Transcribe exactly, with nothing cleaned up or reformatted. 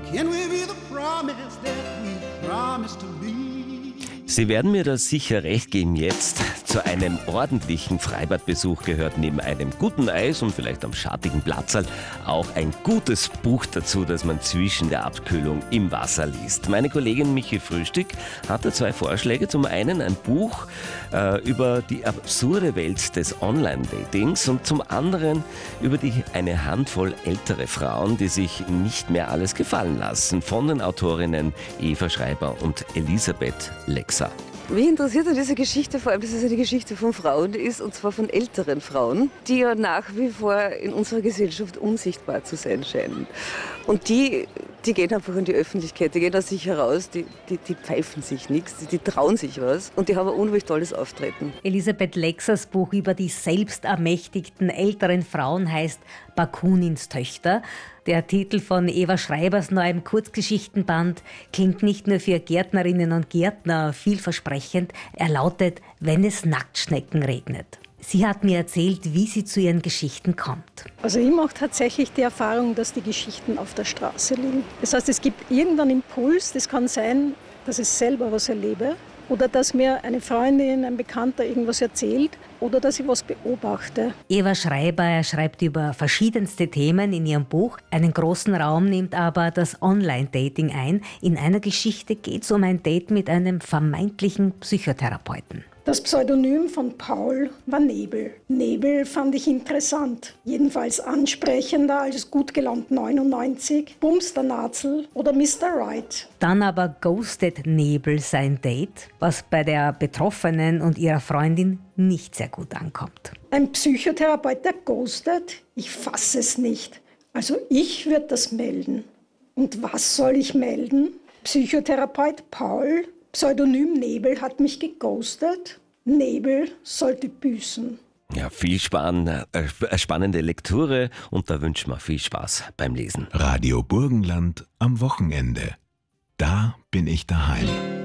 Can we be the promise that we promised to be? Sie werden mir da sicher recht geben jetzt. Zu einem ordentlichen Freibadbesuch gehört neben einem guten Eis und vielleicht am schattigen Platzl auch ein gutes Buch dazu, das man zwischen der Abkühlung im Wasser liest. Meine Kollegin Michi Frühstück hatte zwei Vorschläge. Zum einen ein Buch äh, über die absurde Welt des Online-Datings und zum anderen über die eine Handvoll ältere Frauen, die sich nicht mehr alles gefallen lassen, von den Autorinnen Eva Schreiber und Elisabeth Lexa. Mich interessiert an dieser Geschichte vor allem, dass es eine Geschichte von Frauen ist, und zwar von älteren Frauen, die ja nach wie vor in unserer Gesellschaft unsichtbar zu sein scheinen. Und die, die gehen einfach in die Öffentlichkeit, die gehen aus sich heraus, die, die, die pfeifen sich nichts, die, die trauen sich was und die haben ein unheimlich tolles Auftreten. Elisabeth Lexas Buch über die selbstermächtigten älteren Frauen heißt Bakunins Töchter. Der Titel von Eva Schreibers neuem Kurzgeschichtenband klingt nicht nur für Gärtnerinnen und Gärtner vielversprechend, er lautet »Wenn es Nacktschnecken regnet«. Sie hat mir erzählt, wie sie zu ihren Geschichten kommt. Also ich mache tatsächlich die Erfahrung, dass die Geschichten auf der Straße liegen. Das heißt, es gibt irgendeinen Impuls, das kann sein, dass ich selber was erlebe oder dass mir eine Freundin, ein Bekannter irgendwas erzählt oder dass ich was beobachte. Eva Schreiber schreibt über verschiedenste Themen in ihrem Buch. Einen großen Raum nimmt aber das Online-Dating ein. In einer Geschichte geht es um ein Date mit einem vermeintlichen Psychotherapeuten. Das Pseudonym von Paul war Nebel. Nebel fand ich interessant. Jedenfalls ansprechender als gut gelaunt neunundneunzig, Bums der Nazel oder Mister Right. Dann aber ghostet Nebel sein Date, was bei der Betroffenen und ihrer Freundin nicht sehr gut ankommt. Ein Psychotherapeut, der ghostet? Ich fasse es nicht. Also ich würde das melden. Und was soll ich melden? Psychotherapeut Paul, Pseudonym Nebel, hat mich geghostet. Nebel sollte büßen. Ja, viel spann, äh, spannende Lektüre und da wünschen wir viel Spaß beim Lesen. Radio Burgenland am Wochenende. Da bin ich daheim.